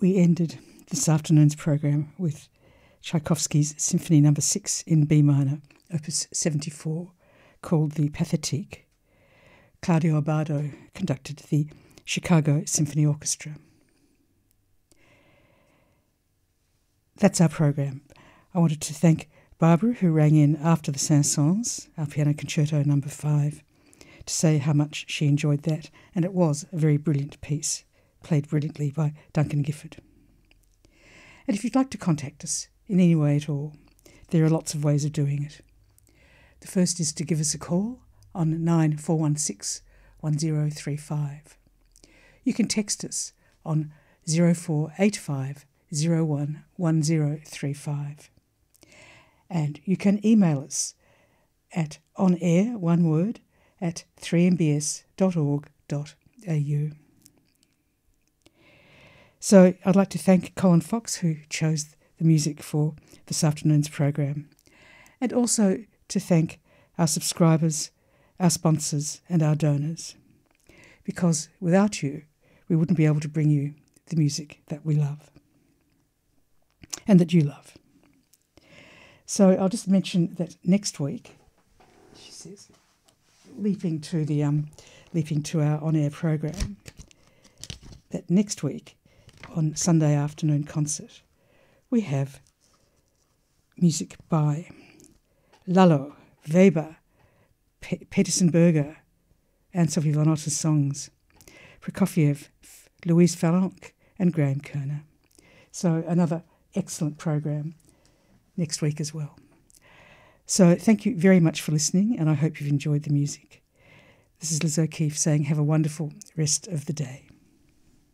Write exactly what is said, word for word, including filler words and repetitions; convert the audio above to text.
we ended this afternoon's program with Tchaikovsky's Symphony Number Six in B minor, Opus seventy-four, called the Pathétique. Claudio Abbado conducted the Chicago Symphony Orchestra. That's our program. I wanted to thank Barbara, who rang in after the Saint-Saëns, our piano concerto number five, to say how much she enjoyed that, and it was a very brilliant piece, played brilliantly by Duncan Gifford. And if you'd like to contact us in any way at all, there are lots of ways of doing it. The first is to give us a call on nine four one six, one zero three five. You can text us on zero four eight five, zero one, one zero three five. And you can email us at onair, one word, at three m b s dot org dot a u. So I'd like to thank Colin Fox, who chose the music for this afternoon's program, and also to thank our subscribers, our sponsors and our donors, because without you we wouldn't be able to bring you the music that we love and that you love. So I'll just mention that next week, she says, leaping to the um, leaping to our on-air program, that next week on Sunday afternoon concert we have music by Lalo, Weber, Pe- Peterson-Berger, Anne-Sophie von Otter's songs, Prokofiev, Louise Falanque and Graham Kerner. So another excellent program next week as well. So thank you very much for listening, and I hope you've enjoyed the music. This is Liz O'Keefe saying have a wonderful rest of the day.